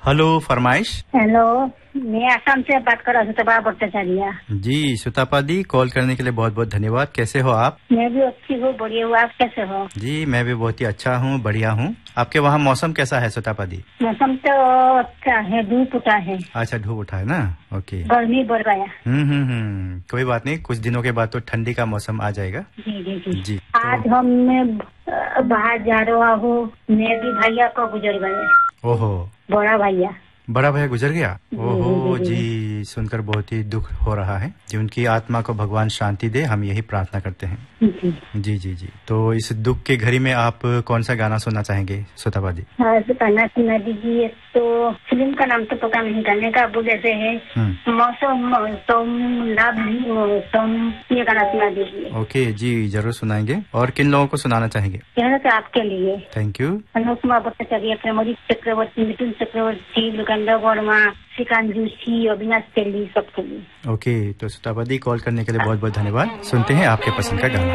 Hello, फरमाइश। Hello, मैं असम से बात कर रहा हूँ, सुतपा भट्टाचार्य। जी सुतापा दी, कॉल करने के लिए बहुत बहुत धन्यवाद। कैसे हो आप? मैं भी अच्छी हूँ, बढ़िया हूँ। आप कैसे हो? जी मैं भी बहुत ही अच्छा हूँ, बढ़िया हूँ। आपके वहाँ मौसम कैसा है सुतापा दी? मौसम तो अच्छा है, धूप उठा है। अच्छा, धूप उठा है ना? ओके। गर्मी बढ़ गया। कोई बात नहीं, कुछ दिनों के बाद तो ठंडी का मौसम आ जाएगा। जी जी जी, जी आज हम बाहर जा रहा हूँ। मेरे भैया को गुजर गए। ओहो, बड़ा भैया। बड़ा भैया गुजर गया? ओहो जी। जी, सुनकर बहुत ही दुख हो रहा है। जी उनकी आत्मा को भगवान शांति दे, हम यही प्रार्थना करते हैं। जी जी जी जी। तो इस दुख के घड़ी में आप कौन सा गाना सुनना चाहेंगे सुतापा दी? गाना सुना दीजिए। तो फिल्म का नाम तो पता नहीं, गाने का बोल ऐसे है, मौसम मौसम लवली मौसम, ये गाना सुना दीजिए। ओके जी, जरूर सुनाएंगे। और किन लोगों को सुनाना चाहेंगे? कहना तो आपके लिए। Thank you. अनुपमा भट्टाचार्य, प्रेमोदी चक्रवर्ती, मिथुन चक्रवर्ती, लुकंदा वर्मा, श्रीकांत जोशी, अविनाश तेली, सबके लिए। ओके, तो सुतापा दी, कॉल करने के लिए बहुत बहुत धन्यवाद। सुनते हैं आपके पसंद का गाना।